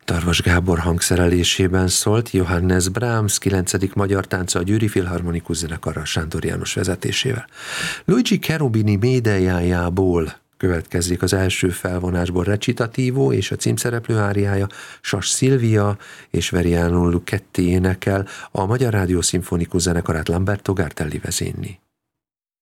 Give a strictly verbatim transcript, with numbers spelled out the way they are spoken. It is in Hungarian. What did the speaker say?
Tarvas Gábor hangszerelésében szólt, Johannes Brahms kilencedik magyar tánca a Győri Filharmonikus Zenekarral Sándor János vezetésével. Luigi Cherubini Médeájából következik az első felvonásból recitativo, és a címszereplő áriája Sas Szilvia és Veriano Luchetti énekel, a Magyar Rádió Szimfonikus Zenekarát Lamberto Gartelli vezényli.